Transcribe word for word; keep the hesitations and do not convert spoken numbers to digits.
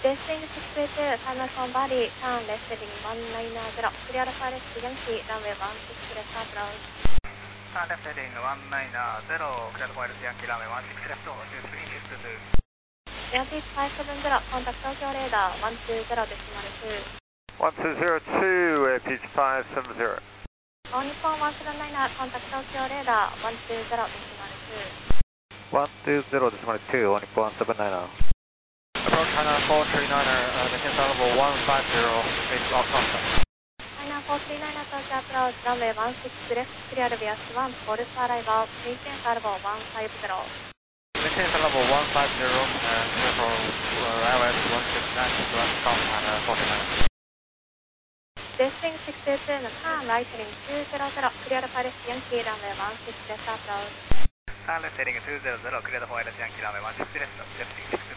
Descending six two two, Final on Body, turn left heading one nine zero, clear Alpha Left Yankee, runway one six left approach. Turn left heading one nine zero, clear Alpha Left Yankee, runway one six left, two three six two. Yankee five seven zero, contact Tokyo radar one two zero decimal two. one two zero two, Yankee five seven zero. All Nippon one seven nine, contact Tokyo radar one two zero decimal two. one two zero decimal two, All Nippon one seven nine. Approach China four three nine, uh, maintain flight level one five zero, face off contact. China four three nine, Tokyo approach, runway one six left, clear V S one, Golf arrival, maintain flight level one five zero. Maintain flight level one five zero, and clear for uh, I L S one six nine, left from China four three nine. Descending six two two, turn right heading two zero zero, clear Alpha Left Yankee, runway one six left approach. Turn left heading two zero zero, clear Alpha Left Yankee, runway one six left, left six